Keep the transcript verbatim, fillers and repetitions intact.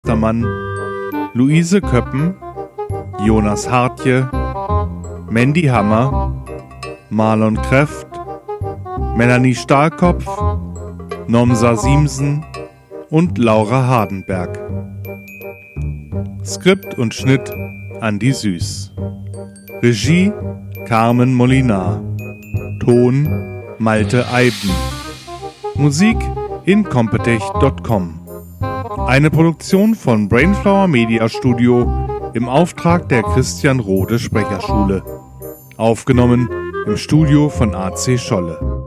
Ostermann, Luise Köppen, Jonas Hartje, Mandy Hammer, Marlon Kreft, Melanie Stahlkopf, Nomsa Siemsen und Laura Hardenberg. Skript und Schnitt Andi Süß. Regie Carmen Molinar. Ton Malte Eiben. Musik incompetech punkt com. Eine Produktion von Brainflower Media Studio im Auftrag der Christian Rode Sprecherschule. Aufgenommen im Studio von A C Scholle.